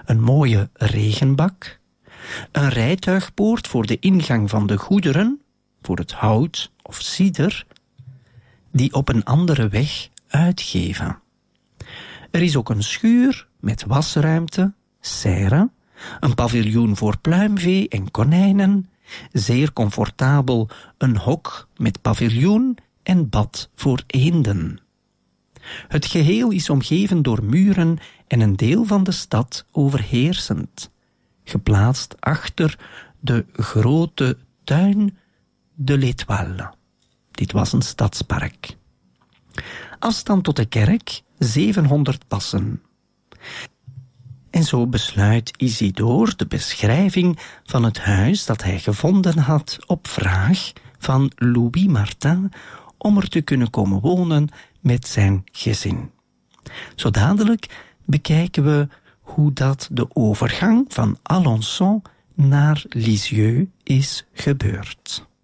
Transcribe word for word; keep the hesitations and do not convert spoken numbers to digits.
een mooie regenbak, een rijtuigpoort voor de ingang van de goederen, voor het hout of cider, die op een andere weg uitgeven. Er is ook een schuur met wasruimte, serre, een paviljoen voor pluimvee en konijnen, zeer comfortabel een hok met paviljoen en bad voor eenden. Het geheel is omgeven door muren en een deel van de stad overheersend, geplaatst achter de grote tuin de l'Étoile. Dit was een stadspark. Afstand tot de kerk zevenhonderd passen. En zo besluit Isidore de beschrijving van het huis dat hij gevonden had op vraag van Louis Martin om er te kunnen komen wonen met zijn gezin. Zo dadelijk bekijken we hoe dat de overgang van Alençon naar Lisieux is gebeurd.